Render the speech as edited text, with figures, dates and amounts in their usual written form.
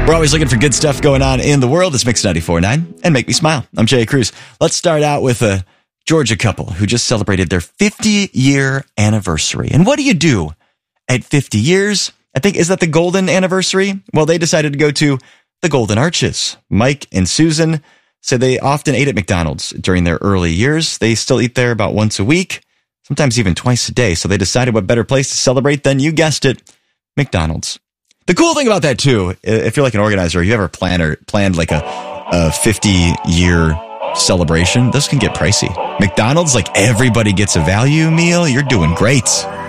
We're always looking for good stuff going on in the world. It's Mix 94.9 and Make Me Smile. I'm Jay Cruz. Let's start out with a Georgia couple who just celebrated their 50-year anniversary. And what do you do at 50 years? I think, is that the golden anniversary? Well, they decided to go to the Golden Arches. Mike and Susan said they often ate at McDonald's during their early years. They still eat there about once a week, sometimes even twice a day. So they decided what better place to celebrate than, you guessed it, McDonald's. The cool thing about that, too, if you're like an organizer, you ever planned like a 50-year celebration, those can get pricey. McDonald's, like everybody gets a value meal. You're doing great.